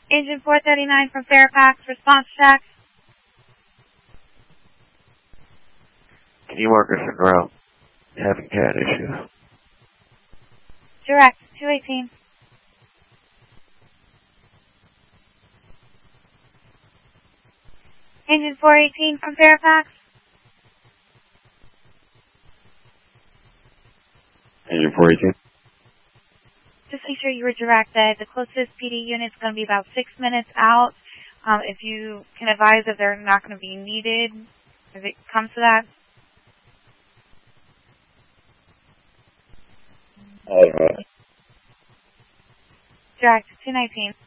Engine 439 from Fairfax, response check. Can you mark us en route? Having cat issues. Direct, 218. Engine 418 from Fairfax. Engine 418. Just make sure you were directed. The closest PD unit is going to be about 6 minutes out. If you can advise that they're not going to be needed, if it comes to that. All right. Direct, 219.